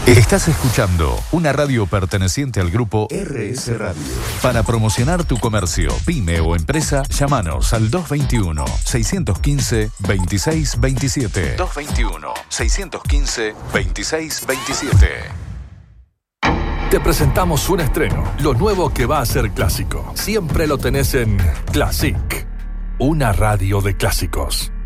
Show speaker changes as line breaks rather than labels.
Estás escuchando una radio perteneciente al grupo RS Radio. Para promocionar tu comercio, pyme o empresa, llámanos al 221-615-2627. 221-615-2627.
Te presentamos un estreno, lo nuevo que va a ser clásico. Siempre lo tenés en Classic, una radio de clásicos.